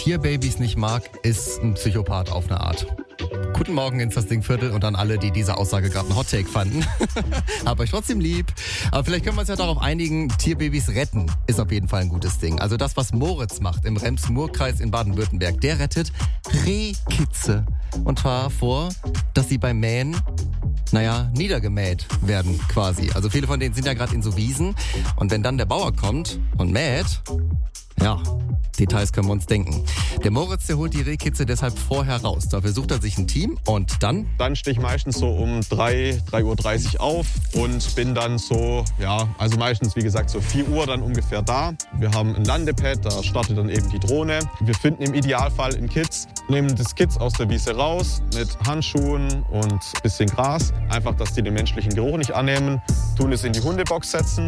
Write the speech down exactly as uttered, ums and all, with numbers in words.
Tierbabys nicht mag, ist ein Psychopath auf eine Art. Guten Morgen ins das Dingviertel und an alle, die diese Aussage gerade ein Hottake fanden. Hab euch trotzdem lieb. Aber vielleicht können wir uns ja darauf einigen, Tierbabys retten ist auf jeden Fall ein gutes Ding. Also das, was Moritz macht im Rems-Murr-Kreis in Baden-Württemberg, der rettet Rehkitze. Und zwar vor, dass sie beim Mähen, naja, niedergemäht werden quasi. Also viele von denen sind ja gerade in so Wiesen. Und wenn dann der Bauer kommt und mäht, ja, Details können wir uns denken. Der Moritz, der holt die Rehkitze deshalb vorher raus. Dafür sucht er sich ein Team und dann? Dann stehe ich meistens so um drei, drei Uhr dreißig auf und bin dann so, ja, also meistens wie gesagt so vier Uhr dann ungefähr da. Wir haben ein Landepad, da startet dann eben die Drohne. Wir finden im Idealfall ein Kitz, nehmen das Kitz aus der Wiese raus mit Handschuhen und ein bisschen Gras. Einfach, dass die den menschlichen Geruch nicht annehmen. Tun es in die Hundebox setzen.